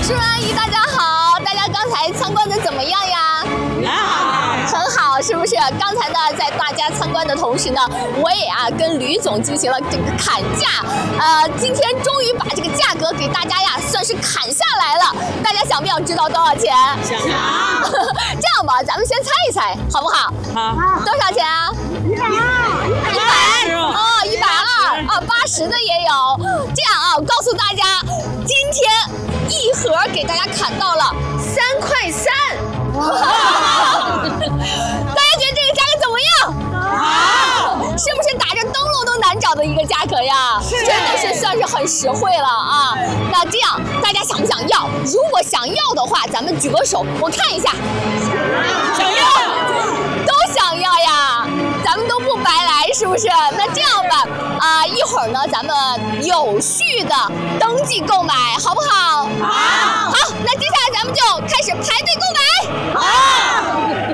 舒阿姨，大家好！大家刚才参观的怎么样呀？很好，是不是？刚才呢，在大家参观的同时呢，我也跟吕总进行了这个砍价，今天终于把这个价格给大家算是砍下来了。大家想不想知道多少钱？ 想。 这样吧，咱们先猜一猜，好不好？ 好。 多少钱啊？100哦，120啊，80的也有。这样我告诉大家，今天一盒给大家砍到了3块3。大家觉得这个价格怎么样？好，是不是打着灯笼都难找的一个价格呀？真的是算是很实惠了啊！那这样大家想不想要？如果想要的话，咱们举个手，我看一下。 想要， 都想要呀！咱们都不白来，是不是？那这样吧，一会儿呢，咱们有序的登记购买，好不好？ 好。 好，那接下来咱们就开始排队购买。 好。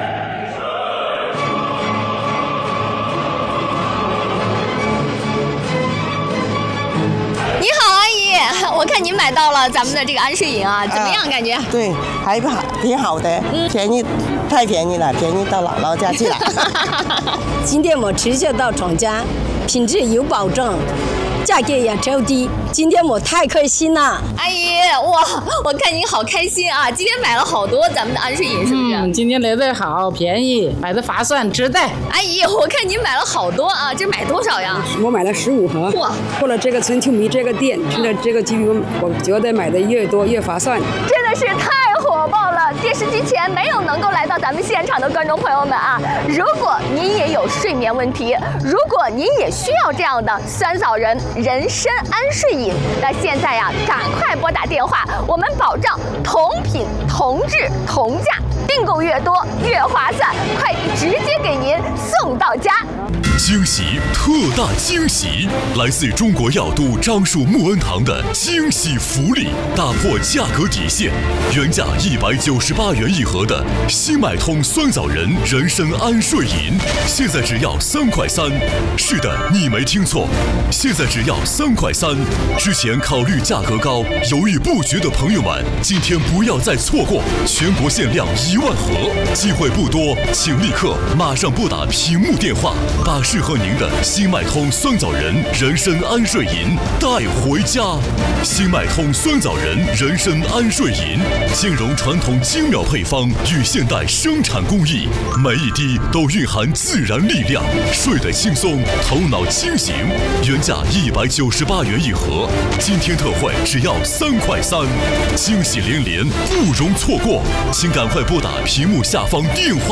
你好，阿姨，我看您买到了咱们的这个安睡饮啊，怎么样？感觉？ 对，还好，挺好的，便宜，太便宜了，便宜到姥姥家去了。 今天我直接到厂家，品质有保证，价格也超低。今天我太开心了， 阿姨，哇，我看您好开心啊！今天买了好多咱们的安睡饮，是不是？ 今天来的好，便宜，买的划算，值得。 阿姨，我看您买了好多啊，这买多少呀？ 我买了15盒。 哇！ 过了这个春秋米这个店，吃了这个鸡鱼，我觉得买的越多越划算。 真的是太火爆了！电视机前没有能够来到咱们现场的观众朋友们啊，如果您也有睡眠问题，如果您也需要这样的酸枣仁人参安睡饮，那现在赶快拨打电话，我们保障同品同质同价，订购越多越划算，快递直接给您送到家。 惊喜，特大惊喜！来自中国药都樟树木恩堂的惊喜福利，打破价格底线，原价198元一盒的新买通酸枣仁人参安睡饮，现在只要3块3。是的，你没听错，现在只要3块3。之前考虑价格高，犹豫不决的朋友们，今天不要再错过，全国限量1万盒，机会不多，请立刻马上拨打屏幕电话，把适合您的新麦通酸枣仁人参安睡饮带回家。新麦通酸枣仁人参安睡饮兼容传统精妙配方与现代生产工艺，每一滴都蕴含自然力量，睡得轻松，头脑清醒。原价198元一盒，今天特惠只要3块3，惊喜连连，不容错过，请赶快拨打屏幕下方电话。